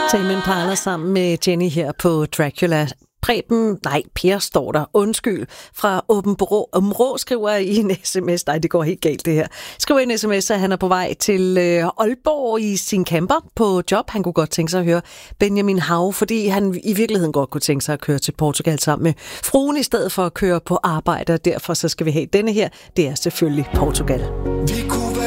Tame Impala sammen med Jenny her på Dracula. Per står der, undskyld, fra Åbenrå skriver i en sms, nej det går helt galt det her, skriver i en sms, at han er på vej til Aalborg i sin camper på job. Han kunne godt tænke sig at høre Benjamin Hav, fordi han i virkeligheden godt kunne tænke sig at køre til Portugal sammen med fruen i stedet for at køre på arbejde, og derfor så skal vi have denne her, det er selvfølgelig Portugal.